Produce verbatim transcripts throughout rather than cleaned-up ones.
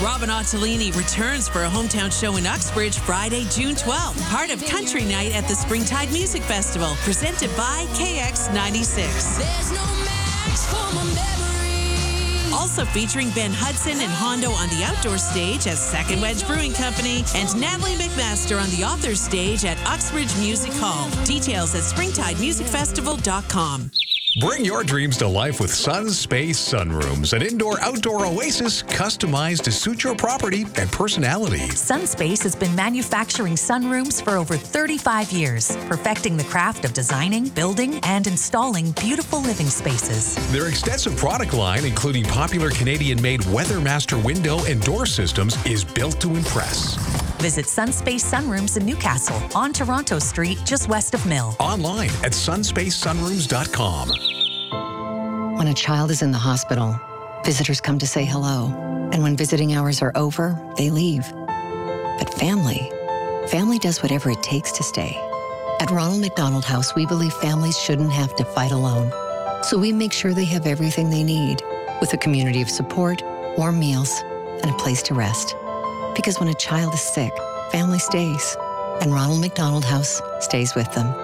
Robin Ottolini returns for a hometown show in Uxbridge Friday, June twelfth. Part of Country Night at the Springtide Music Festival, presented by K X ninety-six. There's no match for my memory. Also featuring Ben Hudson and Hondo on the outdoor stage at Second Wedge Brewing Company, and Natalie McMaster on the author stage at Uxbridge Music Hall. Details at springtide music festival dot com. Bring your dreams to life with Sun Space Sunrooms, an indoor-outdoor oasis customized to suit your property and personality. Sunspace has been manufacturing sunrooms for over thirty-five years, perfecting the craft of designing, building, and installing beautiful living spaces. Their extensive product line, including popular Canadian-made Weathermaster window and door systems, is built to impress. Visit Sunspace Sunrooms in Newcastle on Toronto Street, just west of Mill. Online at sunspace sunrooms dot com. When a child is in the hospital, visitors come to say hello. And when visiting hours are over, they leave. But family, family does whatever it takes to stay. At Ronald McDonald House, we believe families shouldn't have to fight alone. So we make sure they have everything they need, with a community of support, warm meals, and a place to rest. Because when a child is sick, family stays. And Ronald McDonald House stays with them.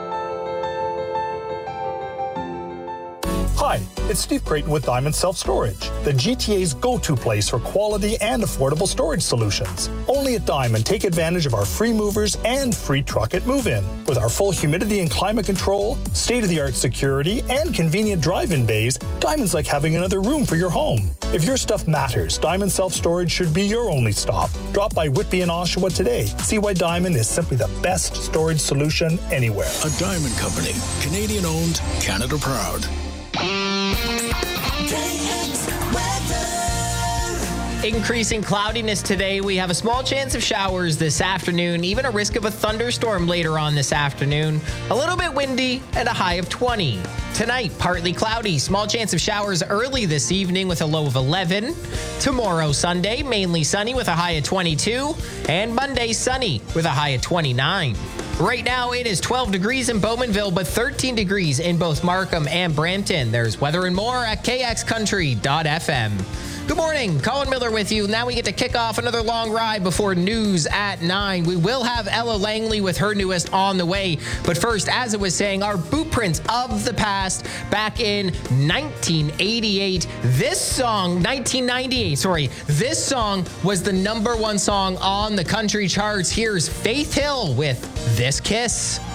Hi, it's Steve Creighton with Diamond Self Storage, the G T A's go-to place for quality and affordable storage solutions. Only at Diamond, take advantage of our free movers and free truck at move-in. With our full humidity and climate control, state-of-the-art security, and convenient drive-in bays, Diamond's like having another room for your home. If your stuff matters, Diamond Self Storage should be your only stop. Drop by Whitby and Oshawa today. See why Diamond is simply the best storage solution anywhere. A Diamond Company, Canadian-owned, Canada proud. Increasing cloudiness today. We have a small chance of showers this afternoon, even a risk of a thunderstorm later on this afternoon. A little bit windy and a high of twenty. Tonight, partly cloudy. Small chance of showers early this evening with a low of eleven. Tomorrow, Sunday, mainly sunny with a high of twenty-two. And Monday, sunny with a high of twenty-nine. Right now, it is twelve degrees in Bowmanville, but thirteen degrees in both Markham and Brampton. There's weather and more at k x country dot f m. Good morning, Colin Miller with you. Now we get to kick off another long ride before news at nine. We will have Ella Langley with her newest on the way. But first, as I was saying, our boot prints of the past back in nineteen eighty-eight. This song, nineteen ninety-eight, sorry, this song was the number one song on the country charts. Here's Faith Hill with This Kiss.